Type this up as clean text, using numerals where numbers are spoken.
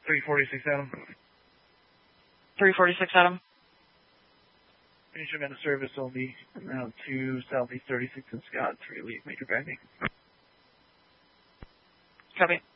346 Adam. 346 Adam. Instrument of service only. Route 2, Southeast 36 and Scott, 3 lead, major backing. Copy.